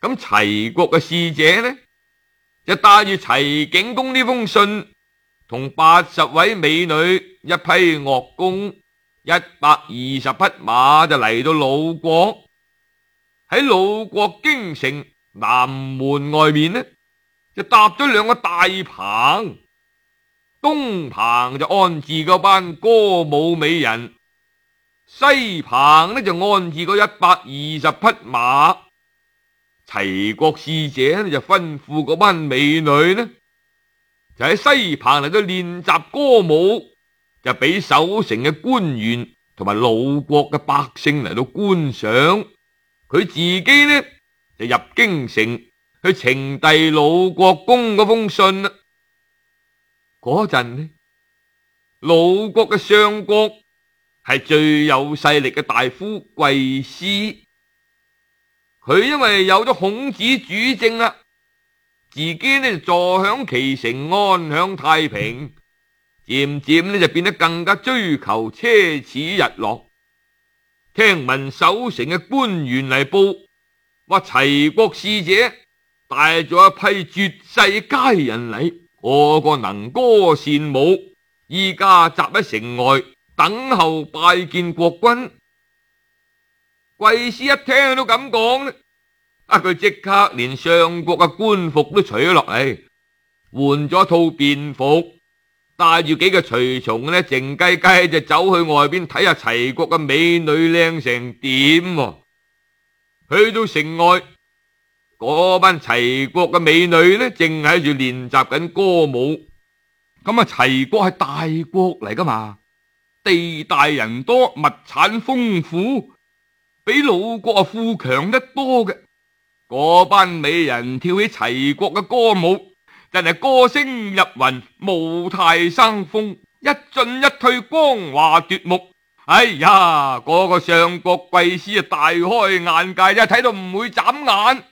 咁齊國嘅使者呢，就帶住齊景公呢封信，同80位美女、一批樂工、120匹馬就嚟到魯國。喺魯國京城南門外面呢，就搭咗2個大棚，東棚就安置嗰班歌舞美人，西棚呢就安置嗰120匹馬。齊國使者呢就吩咐嗰班美女呢，就喺西棚嚟到練習歌舞，就俾守城嘅官員同埋魯國嘅百姓嚟到觀賞。佢自己呢就入京城去呈遞魯國公嗰封信啦。嗰陣呢，魯國嘅相國係最有勢力嘅大夫季師，佢因為有咗孔子主政啦，自己呢就坐享其成，安享太平，漸漸呢就變得更加追求奢侈日落。聽聞守城嘅官員嚟報，話齊國使者帶咗一批絕世佳人嚟，個個能歌善舞，依家集喺城外等候拜見國君。季師一聽都咁講咧，佢即刻連相國嘅官服都除咗落嚟，換咗套便服，帶住幾個隨從呢，靜雞雞就走去外邊睇下齊國嘅美女靚成點。去到城外，嗰班齊國嘅美女呢，正喺住練習緊歌舞。咁齊國係大國嚟噶嘛，地大人多，物產豐富，比魯國富強得多嘅。嗰班美人跳起齊國嘅歌舞，真係歌聲入雲，舞態生風，一進一退，光華奪目。哎呀，嗰個相國季師啊，大開眼界啫，睇到唔會眨眼。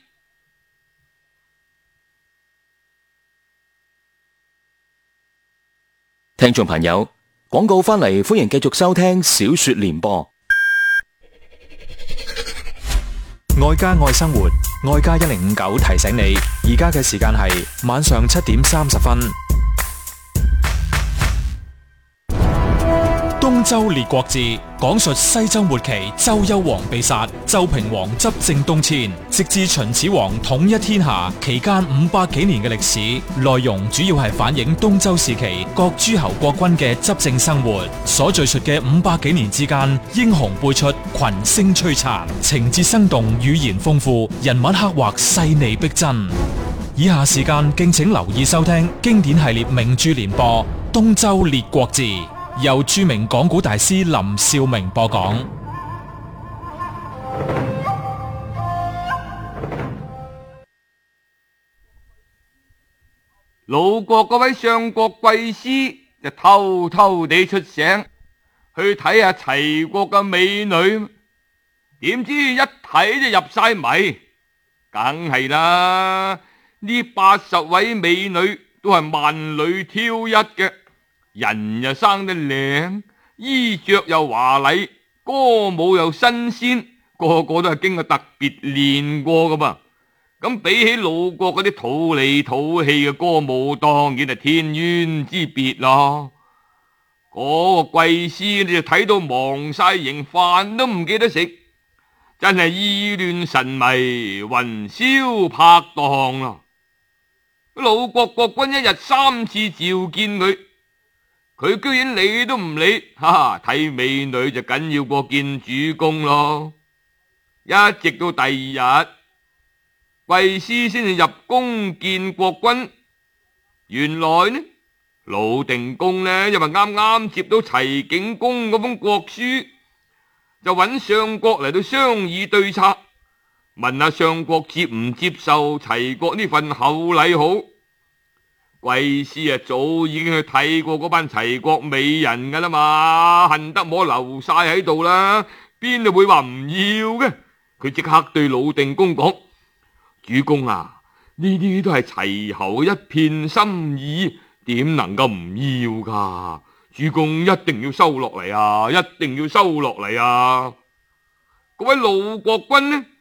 聽眾朋友，廣告翻嚟，歡迎繼續收聽小說聯播。 愛家愛生活，愛家1059提醒你，而家嘅時間係晚上7點30分。東周列國志講述西周末期周幽王被殺，周平王執政東遷，直至秦始皇統一天下期間500幾年嘅歷史。內容主要係反映東周時期各諸侯國君嘅執政生活。所敘述嘅500幾年之間，英雄輩出，群星璀璨，情節生動，語言豐富，人物刻畫細膩逼真。以下時間敬請留意收聽經典系列名著聯播《東周列國志》，由著名講古大師林少明播講。 魯國嗰位相國季師就偷偷地出城去睇下齊國嘅美女，點知一睇就入晒迷，梗係啦，呢80位美女都係萬里挑一嘅。人又生得靚，衣着又華麗，歌舞又新鮮，個個都係經過特別練過噶嘛。咁比起魯國嗰啲土裏土氣嘅歌舞，當然係天淵之別咯。嗰個季師你就睇到忘晒形，飯都唔記得食，真係意亂神迷，雲霄拍蕩啦。魯國國君1日3次召見佢，佢居然理都唔理，睇美女就緊要過見主公咯。一直到第2日，季師先至入宮見國君。原來呢，魯定公呢，因為啱啱接到齊景公嗰封國書，就揾相國嚟到商議對策，問下相國接唔接受齊國呢份厚禮好。季師早已經去睇過嗰班齊國美人噶啦嘛，恨得我留晒喺度啦，邊度會話唔要嘅？佢即刻對魯定公講：主公啊，呢啲都係齊侯一片心意，點能夠唔要噶？主公一定要收落嚟啊！一定要收落嚟啊！嗰位魯國君呢，